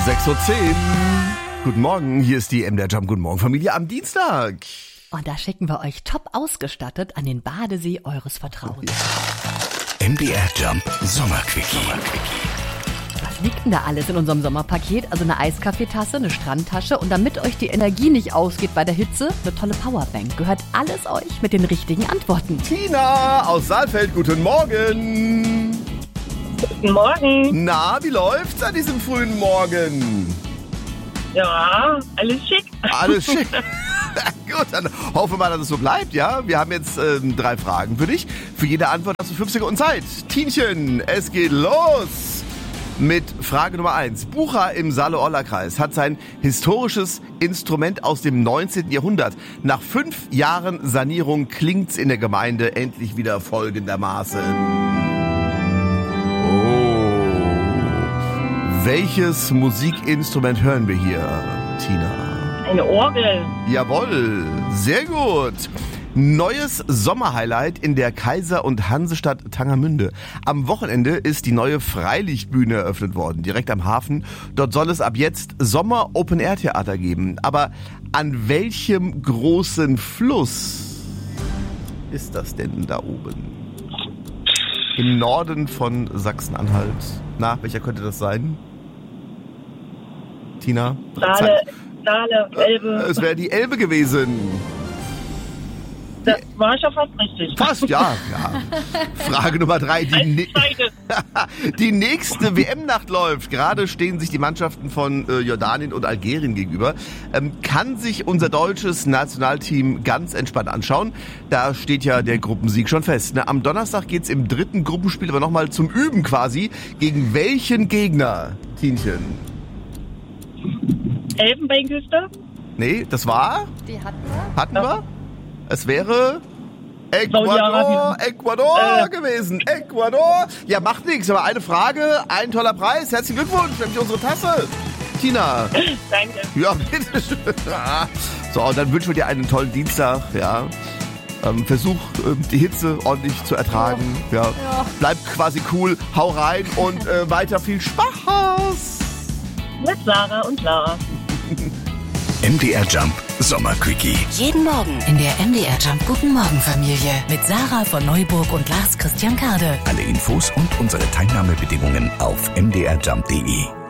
6:10 Uhr. Guten Morgen, hier ist die MDR Jump. Guten Morgen, Familie, am Dienstag. Und da schicken wir euch top ausgestattet an den Badesee eures Vertrauens. MDR Jump Sommerquickie. Was liegt denn da alles in unserem Sommerpaket? Also eine Eiskaffeetasse, eine Strandtasche und damit euch die Energie nicht ausgeht bei der Hitze, eine tolle Powerbank. Gehört alles euch mit den richtigen Antworten. Tina aus Saalfeld, guten Morgen. Guten Morgen. Na, wie läuft's an diesem frühen Morgen? Ja, alles schick. Alles schick. Gut, dann hoffen wir mal, dass es so bleibt, ja? Wir haben jetzt 3 Fragen für dich. Für jede Antwort hast du 5 Sekunden Zeit. Tienchen, es geht los mit Frage Nummer 1. Bucha im Saale-Orla-Kreis hat sein historisches Instrument aus dem 19. Jahrhundert. Nach 5 Jahren Sanierung klingt's in der Gemeinde endlich wieder folgendermaßen. Welches Musikinstrument hören wir hier, Tina? Eine Orgel. Jawohl, sehr gut. Neues Sommerhighlight in der Kaiser- und Hansestadt Tangermünde. Am Wochenende ist die neue Freilichtbühne eröffnet worden, direkt am Hafen. Dort soll es ab jetzt Sommer-Open-Air-Theater geben. Aber an welchem großen Fluss ist das denn da oben? Im Norden von Sachsen-Anhalt. Na, welcher könnte das sein? Tina? Saale, Elbe. Es wäre die Elbe gewesen. Das war schon fast richtig. Fast, ja. Frage Nummer 3. Die nächste WM-Nacht läuft. Gerade stehen sich die Mannschaften von Jordanien und Algerien gegenüber. Kann sich unser deutsches Nationalteam ganz entspannt anschauen. Da steht ja der Gruppensieg schon fest. Ne? Am Donnerstag geht's im 3. Gruppenspiel aber nochmal zum Üben quasi. Gegen welchen Gegner, Tienchen? Elfenbeinküste? Nee, das war? Die hatten wir? Es wäre Ecuador gewesen. Ecuador. Ja, macht nichts, aber eine Frage, ein toller Preis. Herzlichen Glückwunsch, nämlich unsere Tasse. Tina. Danke. Ja, bitteschön. So, und dann wünschen wir dir einen tollen Dienstag. Ja. Versuch, die Hitze ordentlich zu ertragen. Ja. Bleib quasi cool, hau rein und weiter viel Spaß. Mit Sarah und Lara. MDR Jump Sommerquickie. Jeden Morgen in der MDR Jump Guten Morgen Familie mit Sarah von Neuburg und Lars Christian Kade. Alle Infos und unsere Teilnahmebedingungen auf mdrjump.de.